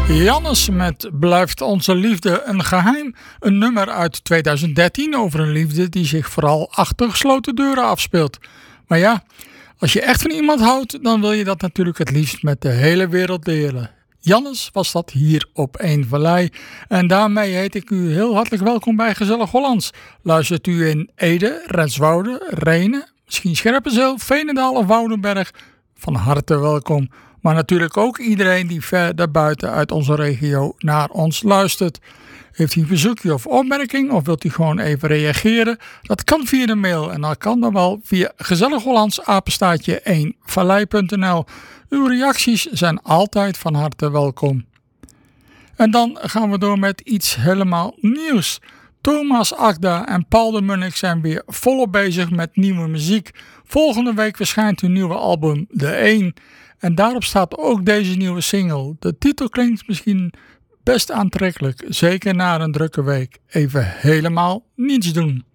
Jannes met Blijft onze liefde een geheim. Een nummer uit 2013 over een liefde die zich vooral achter gesloten deuren afspeelt. Maar ja, als je echt van iemand houdt, dan wil je dat natuurlijk het liefst met de hele wereld delen. Jannes was dat hier op 1 Vallei. En daarmee heet ik u heel hartelijk welkom bij Gezellig Hollands. Luistert u in Ede, Renswoude, Rhenen, misschien Scherpenzeel, Veenendaal of Woudenberg? Van harte welkom. Maar natuurlijk ook iedereen die ver daarbuiten uit onze regio naar ons luistert. Heeft u een verzoekje of opmerking of wilt u gewoon even reageren? Dat kan via de mail en dat kan dan wel via gezellighollandsapenstaartje1vallei.nl. Uw reacties zijn altijd van harte welkom. En dan gaan we door met iets helemaal nieuws. Thomas Akda en Paul de Munnik zijn weer volop bezig met nieuwe muziek. Volgende week verschijnt hun nieuwe album De 1. En daarop staat ook deze nieuwe single. De titel klinkt misschien best aantrekkelijk, zeker na een drukke week. Even helemaal niets doen.